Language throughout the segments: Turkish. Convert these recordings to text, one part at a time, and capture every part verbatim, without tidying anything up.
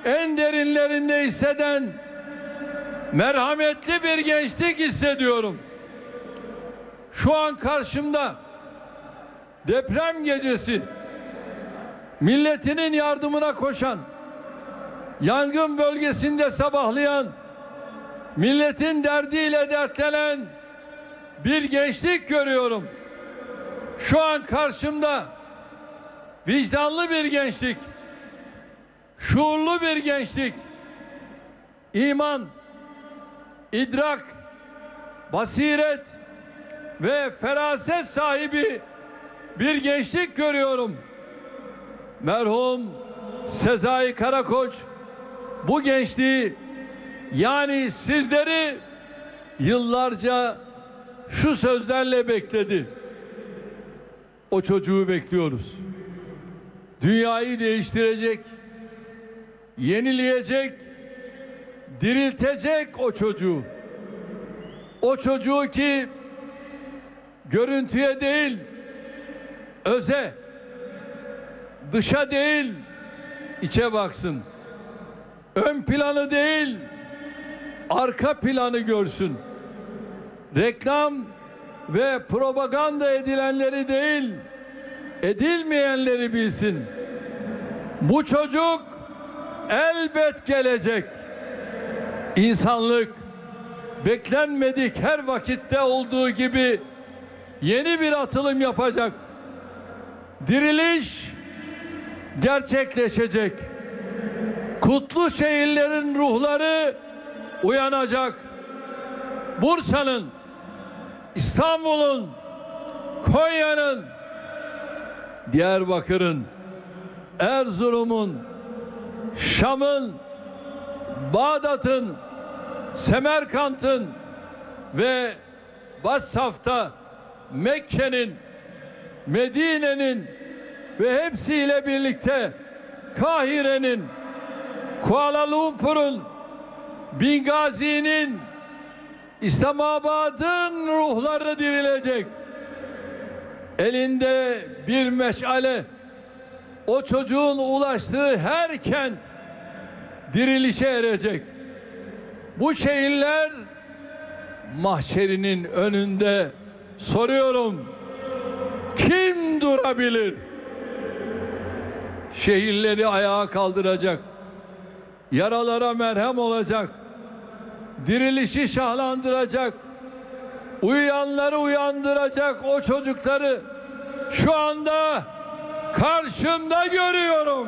en derinlerinde hisseden merhametli bir gençlik hissediyorum. Şu an karşımda deprem gecesi milletinin yardımına koşan, yangın bölgesinde sabahlayan, milletin derdiyle dertlenen bir gençlik görüyorum. Şu an karşımda vicdanlı bir gençlik, şuurlu bir gençlik, iman, idrak, basiret ve feraset sahibi bir gençlik görüyorum. Merhum Sezai Karakoç bu gençliği, yani sizleri yıllarca şu sözlerle bekledi. O çocuğu bekliyoruz. Dünyayı değiştirecek, yenileyecek, diriltecek o çocuğu. O çocuğu ki görüntüye değil, öze, dışa değil, içe baksın. Ön planı değil, arka planı görsün. Reklam ve propaganda edilenleri değil, edilmeyenleri bilsin. Bu çocuk elbet gelecek. İnsanlık beklenmedik her vakitte olduğu gibi yeni bir atılım yapacak. Diriliş gerçekleşecek. Kutlu şehirlerin ruhları uyanacak. Bursa'nın, İstanbul'un, Konya'nın, Diyarbakır'ın, Erzurum'un, Şam'ın, Bağdat'ın, Semerkant'ın ve baş safta Mekke'nin, Medine'nin ve hepsiyle birlikte Kahire'nin, Kuala Lumpur'un, Bingazi'nin, İslamabad'ın ruhları dirilecek. Elinde bir meşale, o çocuğun ulaştığı her kent dirilişe erecek. Bu şehirler mahşerinin önünde, soruyorum, kim durabilir? Şehirleri ayağa kaldıracak, yaralara merhem olacak, dirilişi şahlandıracak, uyuyanları uyandıracak o çocukları şu anda karşımda görüyorum.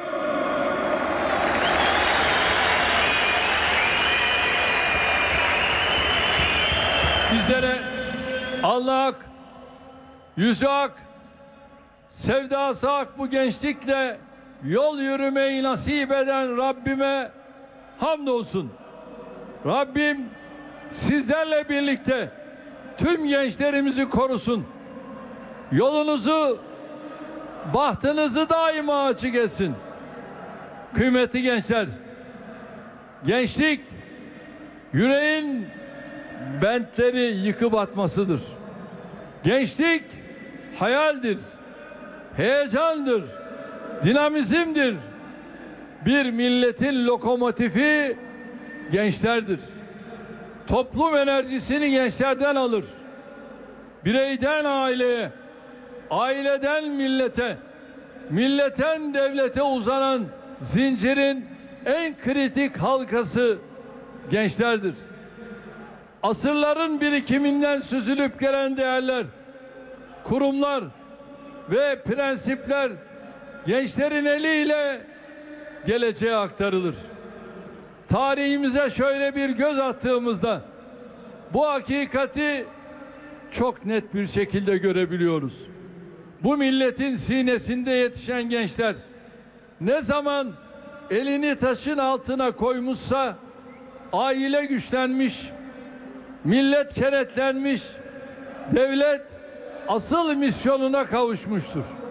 Bizlere Allah hak, yüzü hak, sevdası hak bu gençlikle yol yürümeyi nasip eden Rabbime hamdolsun. Rabbim sizlerle birlikte tüm gençlerimizi korusun. Yolunuzu, bahtınızı daima açık etsin. Kıymetli gençler, gençlik yüreğin bentleri yıkıp atmasıdır. Gençlik hayaldir, heyecandır, dinamizmdir. Bir milletin lokomotifi gençlerdir. Toplum enerjisini gençlerden alır. Bireyden aileye, aileden millete, milletten devlete uzanan zincirin en kritik halkası gençlerdir. Asırların birikiminden süzülüp gelen değerler, kurumlar ve prensipler gençlerin eliyle geleceğe aktarılır. Tarihimize şöyle bir göz attığımızda bu hakikati çok net bir şekilde görebiliyoruz. Bu milletin sinesinde yetişen gençler ne zaman elini taşın altına koymuşsa aile güçlenmiş, millet kenetlenmiş, devlet asıl misyonuna kavuşmuştur.